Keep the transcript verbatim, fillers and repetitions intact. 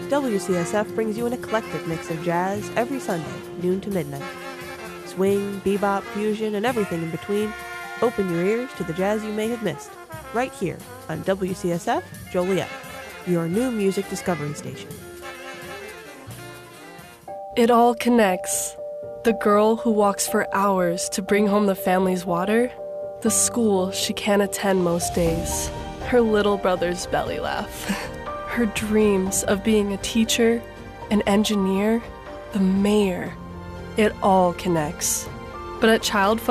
W C S F brings you an eclectic mix of jazz every Sunday, noon to midnight. Swing, bebop, fusion, and everything in between. Open your ears to the jazz you may have missed, right here on W C S F Joliet, your new music discovery station. It all connects. The girl who walks for hours to bring home the family's water, the school she can't attend most days, her little brother's belly laugh, her dreams of being a teacher, an engineer, the mayor. It all connects. But at Child